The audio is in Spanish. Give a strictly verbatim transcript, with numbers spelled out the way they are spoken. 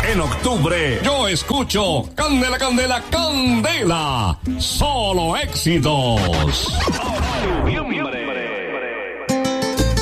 En octubre, yo escucho Candela, Candela, Candela. Solo éxitos.